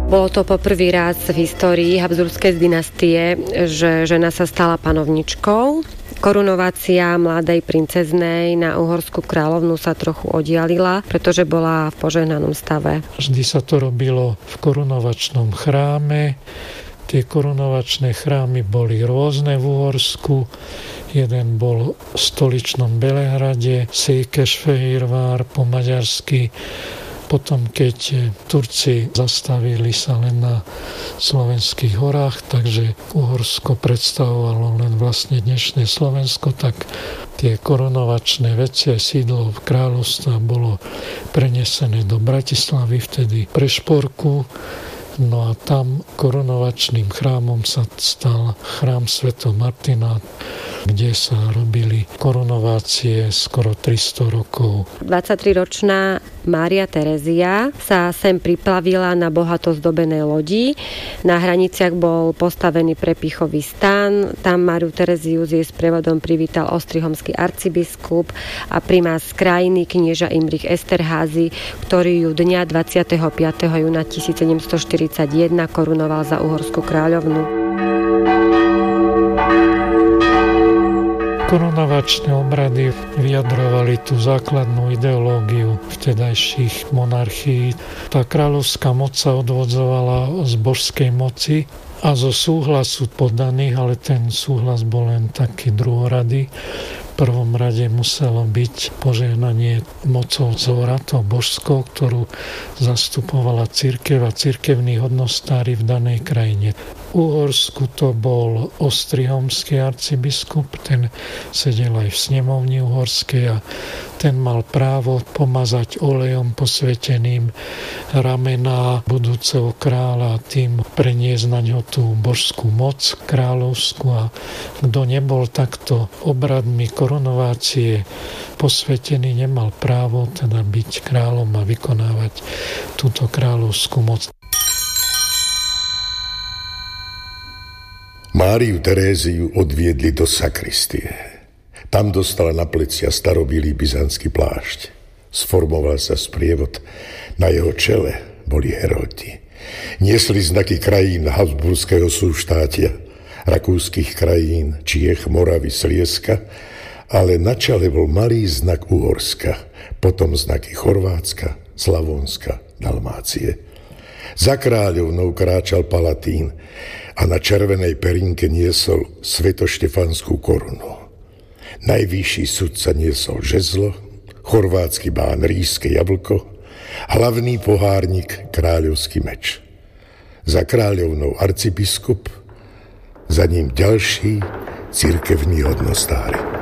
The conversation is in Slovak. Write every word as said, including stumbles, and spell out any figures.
Bolo to po prvý raz v histórii Habsburskej dynastie, že žena sa stala panovničkou. Korunovácia mladej princeznej na uhorskú kráľovnu sa trochu oddialila, pretože bola v požehnanom stave. Vždy sa to robilo v korunovačnom chráme. Tie korunovačné chrámy boli rôzne v Uhorsku. Jeden bol v stoličnom Belehrade, Székesfehérvár po maďarsky. Potom, keď Turci zastavili sa len na slovenských horách, takže Uhorsko predstavovalo len vlastne dnešné Slovensko, tak tie korunovačné veci a sídlo kráľovstva bolo prenesené do Bratislavy, vtedy pre Šporku. No a tam korunovačným chrámom sa stal chrám svätého Martina, kde sa robili korunovácie skoro tristo rokov. dvadsaťtriročná Mária Terezia sa sem priplavila na bohato zdobenej lodi. Na hraniciach bol postavený prepichový stan. Tam Máriu Tereziu s jej sprievodom privítal ostrihomský arcibiskup a primás krajiny knieža Imrich Esterházy, ktorý ju dňa dvadsiateho piateho júna tisícsedemstoštyridsaťjeden korunoval za uhorskú kráľovnu. Korunovačné obrady vyjadrovali tú základnú ideológiu vtedajších monarchií. Tá kráľovská moc sa odvodzovala z božskej moci a zo súhlasu poddaných, ale ten súhlas bol len taký druhorady. V prvom rade muselo byť požehnanie mocou zhora, to božskou, ktorú zastupovala cirkev a cirkevní hodnostári v danej krajine. V Uhorsku to bol ostrihomský arcibiskup, ten sedel aj v snemovni uhorskej a ten mal právo pomazať olejom posveteným ramená budúceho kráľa a tým preniesť na ňo tú božskú moc kráľovskú. A kto nebol takto obradmi korunovácie posvetený, nemal právo teda byť kráľom a vykonávať túto kráľovskú moc. Máriu Teréziu odviedli do sakristie. Tam dostala na plecia starobilý byzantský plášť. Sformoval sa sprievod. Na jeho čele boli heróti. Niesli znaky krajín habsburského súštátia, rakúskych krajín, Čiech, Moravy, Slieska, ale na čele bol malý znak Uhorska, potom znaky Chorvátska, Slavónska, Dalmácie. Za kráľovnou kráčal Palatín a na červenej perinke niesol svetoštefanskú korunu. Najvyšší sudca niesol žezlo, chorvátsky bán ríšske jablko, hlavný pohárnik kráľovský meč. Za kráľovnou arcibiskup, za ním ďalší cirkevní hodnostári.